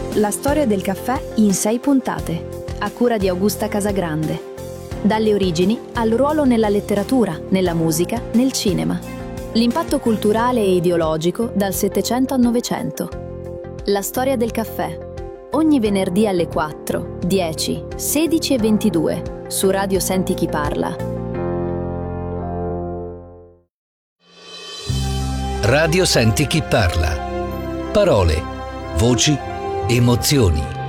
La storia del caffè in 6 puntate, a cura di Augusta Casagrande. Dalle origini al ruolo nella letteratura, nella musica, nel cinema. L'impatto culturale e ideologico dal Settecento al Novecento. La storia del caffè. Ogni venerdì alle 4, 10, 16 e 22 su Radio Senti Chi Parla. Radio Senti Chi Parla. Parole, voci, emozioni.